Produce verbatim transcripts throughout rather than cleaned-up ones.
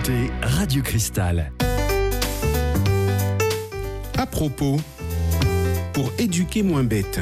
écoutez Radio Cristal. À propos, pour éduquer moins bête.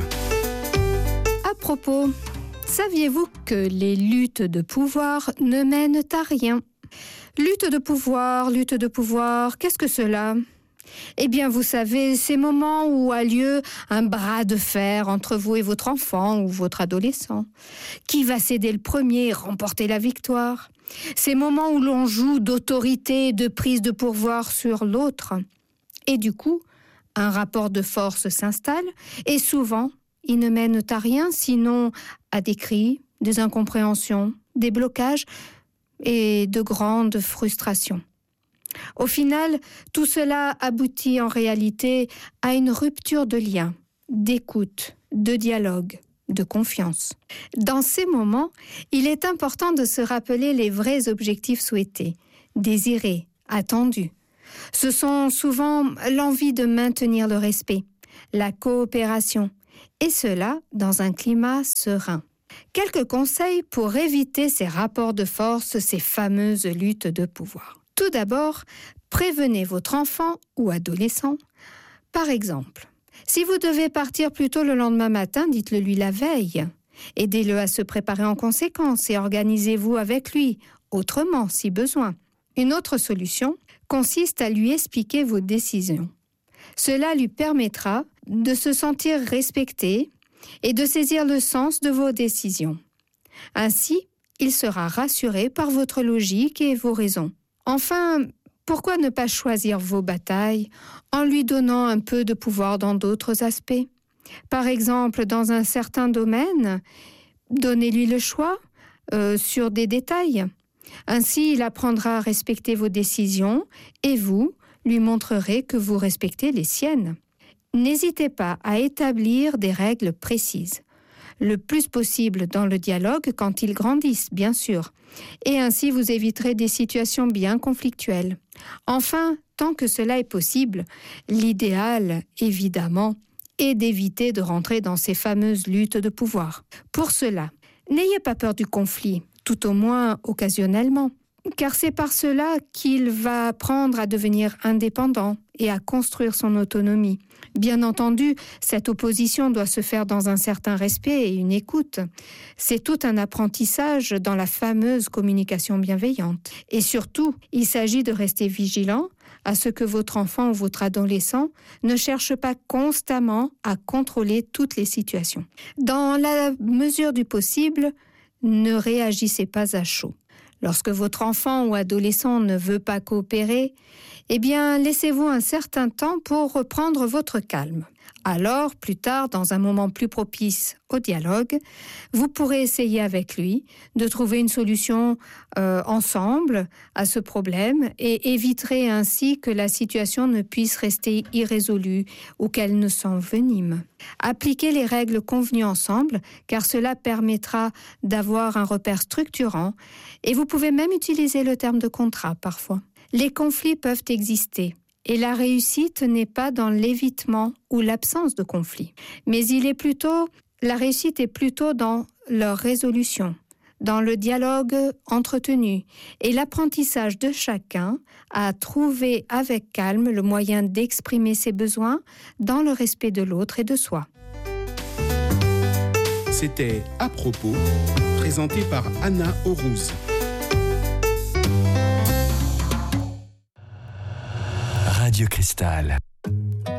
À propos, saviez-vous que les luttes de pouvoir ne mènent à rien ? Lutte de pouvoir, lutte de pouvoir, qu'est-ce que cela ? Eh bien, vous savez, ces moments où a lieu un bras de fer entre vous et votre enfant ou votre adolescent. Qui va céder le premier et remporter la victoire ? Ces moments où l'on joue d'autorité et de prise de pouvoir sur l'autre. Et du coup, un rapport de force s'installe et souvent, il ne mène à rien sinon à des cris, des incompréhensions, des blocages et de grandes frustrations. Au final, tout cela aboutit en réalité à une rupture de lien, d'écoute, de dialogue, de confiance. Dans ces moments, il est important de se rappeler les vrais objectifs souhaités, désirés, attendus. Ce sont souvent l'envie de maintenir le respect, la coopération, et cela dans un climat serein. Quelques conseils pour éviter ces rapports de force, ces fameuses luttes de pouvoir. Tout d'abord, prévenez votre enfant ou adolescent. Par exemple, si vous devez partir plus tôt le lendemain matin, dites-le lui la veille. Aidez-le à se préparer en conséquence et organisez-vous avec lui, autrement si besoin. Une autre solution consiste à lui expliquer vos décisions. Cela lui permettra de se sentir respecté et de saisir le sens de vos décisions. Ainsi, il sera rassuré par votre logique et vos raisons. Enfin, pourquoi ne pas choisir vos batailles en lui donnant un peu de pouvoir dans d'autres aspects ? Par exemple, dans un certain domaine, donnez-lui le choix euh, sur des détails. Ainsi, il apprendra à respecter vos décisions et vous lui montrerez que vous respectez les siennes. N'hésitez pas à établir des règles précises, le plus possible dans le dialogue quand ils grandissent, bien sûr, et ainsi vous éviterez des situations bien conflictuelles. Enfin, tant que cela est possible, l'idéal, évidemment, est d'éviter de rentrer dans ces fameuses luttes de pouvoir. Pour cela, n'ayez pas peur du conflit, tout au moins occasionnellement, car c'est par cela qu'il va apprendre à devenir indépendant et à construire son autonomie. Bien entendu, cette opposition doit se faire dans un certain respect et une écoute. C'est tout un apprentissage dans la fameuse communication bienveillante. Et surtout, il s'agit de rester vigilant à ce que votre enfant ou votre adolescent ne cherche pas constamment à contrôler toutes les situations. Dans la mesure du possible, ne réagissez pas à chaud. Lorsque votre enfant ou adolescent ne veut pas coopérer, eh bien, laissez-vous un certain temps pour reprendre votre calme. Alors, plus tard, dans un moment plus propice au dialogue, vous pourrez essayer avec lui de trouver une solution euh, ensemble à ce problème et éviterez ainsi que la situation ne puisse rester irrésolue ou qu'elle ne s'envenime. Appliquez les règles convenues ensemble, car cela permettra d'avoir un repère structurant et vous pouvez même utiliser le terme de contrat parfois. Les conflits peuvent exister. Et la réussite n'est pas dans l'évitement ou l'absence de conflit, mais il est plutôt, la réussite est plutôt dans leur résolution, dans le dialogue entretenu et l'apprentissage de chacun à trouver avec calme le moyen d'exprimer ses besoins dans le respect de l'autre et de soi. C'était À propos, présenté par Anna Aurouz. Radio Cristal.